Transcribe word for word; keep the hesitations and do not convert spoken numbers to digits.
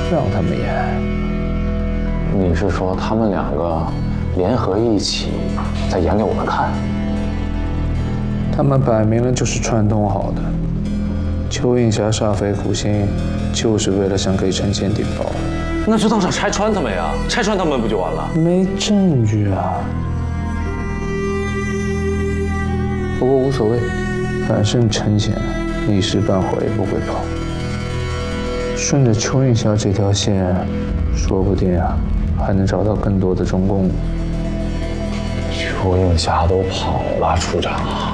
让他们演。 你是说他们两个联合一起在演给我们看？ 他们摆明了就是串通好的。邱映霞煞费苦心，就是为了想给陈倩顶包。 那就当场拆穿他们呀，拆穿他们不就完了？ 没证据啊。不过无所谓，反正陈倩一时半会儿也不会跑。顺着邱映霞这条线，说不定啊，还能找到更多的中共。 邱映霞都跑了，处长。